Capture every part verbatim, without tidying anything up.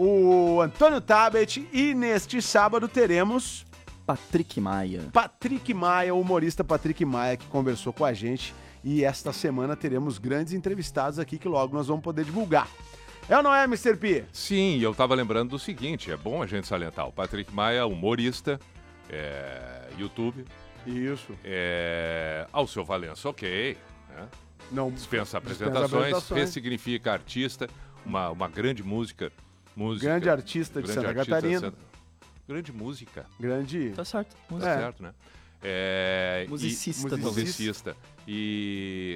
o Antônio Tabet, e neste sábado teremos Patrick Maia. Patrick Maia, o humorista Patrick Maia, que conversou com a gente, e esta semana teremos grandes entrevistados aqui que logo nós vamos poder divulgar. É ou não é, mister P? Sim, eu estava lembrando do seguinte, é bom a gente salientar, o Patrick Maia, humorista, é, YouTube. Isso. É, Alceu Valença, ok, né? Não, dispensa apresentações, dispensa apresentações. ressignifica artista, uma, uma grande música, música. Grande artista de grande Santa artista Catarina. de Santa... Grande música. Grande. Tá certo. Tá Música. É. certo, né? É, Musicista. E, também. musicista. E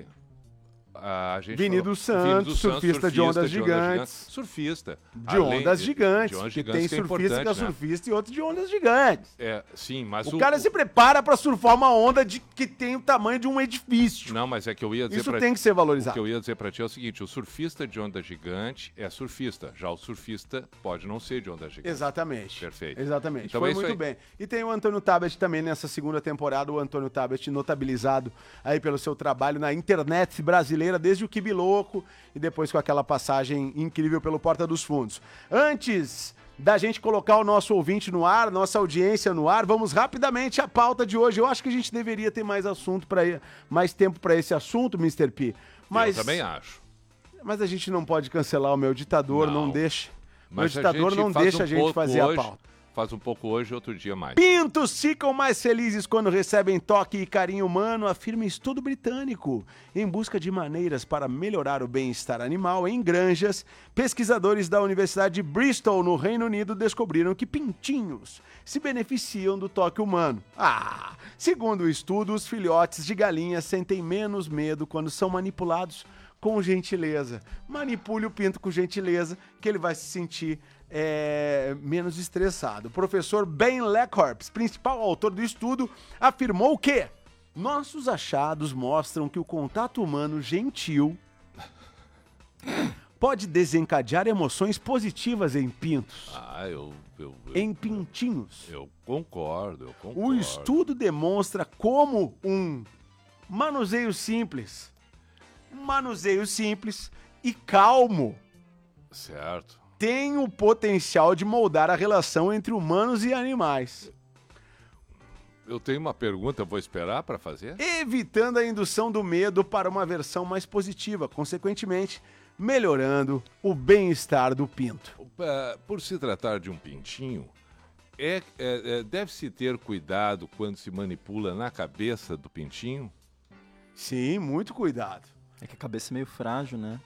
a gente Vini falou- dos Santos, Vini dos surfista de ondas gigantes. Surfista. De Além- ondas gigantes. de ondas que gigantes, tem que é surfista que é importante, né? surfista e outro de ondas gigantes. É, sim, mas O, cara se prepara pra surfar uma onda de, que tem o tamanho de um edifício. Não, mas é que eu ia dizer Isso pra tem que ser O valorizado. que eu ia dizer pra ti é o seguinte, o surfista de onda gigante é surfista, já o surfista pode não ser de onda gigante. Exatamente. Perfeito. Exatamente. Então Foi é isso muito aí. bem. E tem o Antônio Tabet também nessa segunda temporada, o Antônio Tabet notabilizado aí pelo seu trabalho na internet brasileira, desde o Kibi Louco e depois com aquela passagem incrível pelo Porta dos Fundos. Antes da gente colocar o nosso ouvinte no ar, nossa audiência no ar, vamos rapidamente à pauta de hoje. Eu acho que a gente deveria ter mais assunto para mais tempo para esse assunto, mister P. Mas Eu também acho. Mas a gente não pode cancelar o meu ditador, não, Não. deixa. Meu Mas a ditador gente não faz deixa um a gente pouco fazer hoje, a pauta. Faz um pouco hoje, outro dia mais. Pintos ficam mais felizes quando recebem toque e carinho humano, afirma estudo britânico. Em busca de maneiras para melhorar o bem-estar animal em granjas, pesquisadores da Universidade de Bristol, no Reino Unido, descobriram que pintinhos se beneficiam do toque humano. Ah! Segundo o estudo, os filhotes de galinhas sentem menos medo quando são manipulados com gentileza. Manipule o pinto com gentileza, que ele vai se sentir é, menos estressado. O professor Ben Lecorps, principal autor do estudo, afirmou que nossos achados mostram que o contato humano gentil pode desencadear emoções positivas em pintos. Ah, eu... eu, eu Em pintinhos. Eu concordo, eu concordo. O estudo demonstra como um manuseio simples, um manuseio simples e calmo Certo. tem o potencial de moldar a relação entre humanos e animais, Eu tenho uma pergunta, vou esperar para fazer? evitando a indução do medo para uma versão mais positiva, consequentemente, melhorando o bem-estar do pinto. Uh, Por se tratar de um pintinho, é, é- é- deve-se ter cuidado quando se manipula na cabeça do pintinho? Sim, muito cuidado. É que a cabeça é meio frágil, né?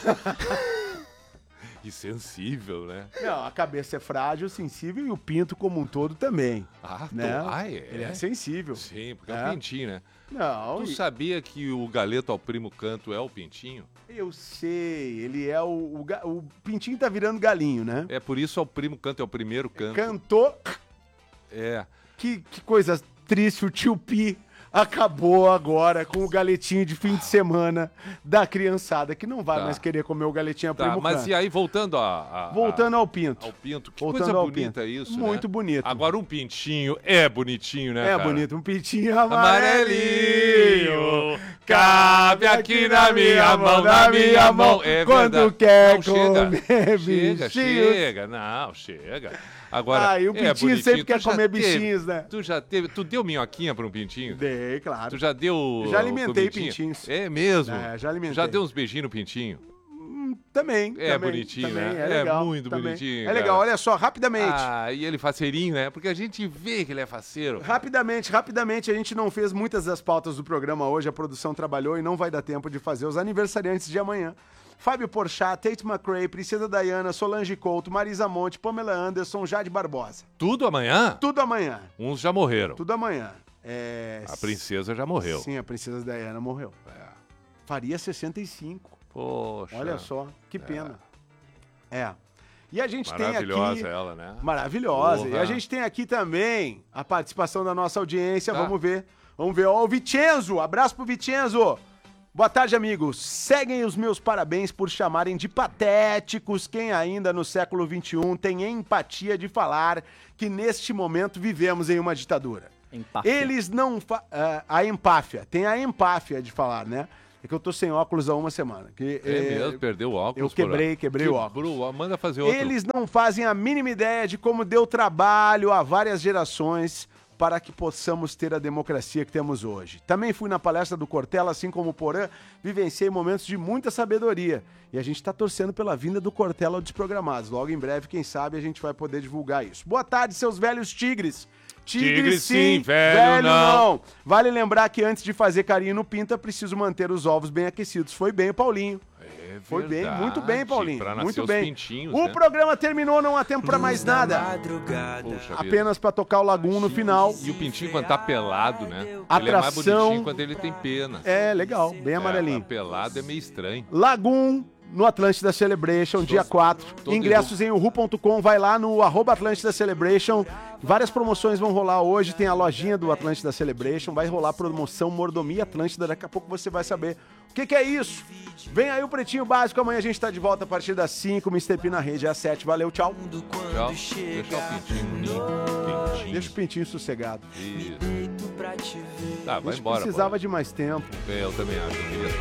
E sensível, né? Não, a cabeça é frágil, sensível e o pinto como um todo também. Ah, tu- Né? ah, é? Ele é sensível. Sim, porque é, É. um pintinho, né? Não, Tu e- sabia que o galeto ao primo canto é o pintinho? eu sei, ele é o, o, ga- o pintinho tá virando galinho, né? É por isso ao primo canto é o primeiro canto. Cantou, É. que, que coisa triste, o tio Pi acabou agora com o galetinho de fim de semana da criançada, que não vai Tá. mais querer comer o galetinho a Tá, primo mas canto. e aí, voltando a... a- Voltando a- ao pinto. ao pinto, que Voltando coisa ao bonita pinto. isso, Muito né? bonito. Agora um pintinho é bonitinho, né, É cara? bonito, um pintinho Amarelinho, amarelinho, cabe aqui na minha mão, na minha mão. É quando verdade. quer Não, chega, comer chega, bichinhos. chega, não, chega. Agora, Ah, e o é pintinho bonitinho. sempre quer Tu já comer teve- bichinhos, né? Tu já teve, tu deu minhoquinha pra um pintinho? Dei, claro. Tu já deu Já alimentei comidinha? pintinhos. É mesmo? É, já alimentei. Já deu uns beijinhos no pintinho? Também. É também, bonitinho, também, né? É, É legal, muito também. bonitinho, É legal, cara. olha só, rapidamente. Ah, e ele faceirinho, né? Porque a gente vê que ele é faceiro. Rapidamente, rapidamente, a gente não fez muitas das pautas do programa hoje, a produção trabalhou e não vai dar tempo de fazer os aniversariantes de amanhã. Fábio Porchat, Tate McRae, Princesa Diana, Solange Couto, Marisa Monte, Pamela Anderson, Jade Barbosa. Tudo amanhã? Tudo amanhã, Uns já morreram. tudo amanhã. É... A princesa já morreu. Sim, a Princesa Diana morreu. É. Faria sessenta e cinco. Poxa. Olha só, que pena. É. E a gente tem aqui... Maravilhosa ela, né? Maravilhosa. Porra. E a gente tem aqui também a participação da nossa audiência. Tá. Vamos ver. Vamos ver. Ó, o Vicenzo. Abraço pro Vicenzo. Boa tarde, amigos. Seguem os meus parabéns por chamarem de patéticos quem ainda no século vinte e um tem empatia de falar que neste momento vivemos em uma ditadura. Empáfia. Eles não... Fa... ah, a empáfia. Tem a empáfia de falar, né? É que eu tô sem óculos há uma semana. Que, É, é mesmo, perdeu o óculos. Eu quebrei, quebrei o óculos. Quebrou, manda fazer outro. Eles não fazem a mínima ideia de como deu trabalho a várias gerações para que possamos ter a democracia que temos hoje. Também fui na palestra do Cortella, assim como o Porã, vivenciei momentos de muita sabedoria. E a gente está torcendo pela vinda do Cortella ao Desprogramados. Logo em breve, quem sabe, a gente vai poder divulgar isso. Boa tarde, seus velhos tigres. Tigre, Tigre sim, sim, velho não. Vale lembrar que antes de fazer carinho no pinta, preciso manter os ovos bem aquecidos. Foi bem o Paulinho. É Foi bem, muito bem, Paulinho. Pra nascer muito os bem. pintinhos, o né? programa terminou, não há tempo pra mais nada. Poxa Apenas pra tocar o Lagoon no final. vida. E o pintinho quando tá pelado, né? Ele é mais Atração. bonitinho quando ele tem pena. É, legal, bem amarelinho. É, tá pelado é meio estranho. Lagoon no Atlântida Celebration, dia quatro. todo Ingressos em uhu ponto com, vai lá no arroba Atlântida Celebration. Várias promoções vão rolar hoje, tem a lojinha do Atlântida Celebration, vai rolar promoção Mordomia Atlântida, daqui a pouco você vai saber o que, que é isso. Vem aí o Pretinho Básico, amanhã a gente tá de volta a partir das cinco, mister P na rede é às sete, valeu, tchau. Tchau. Deixa o pintinho no ninho. Pintinho. Deixa o pintinho sossegado. Isso. Tá, vai Isso embora. precisava pô. de mais tempo. É, eu também acho. Eu queria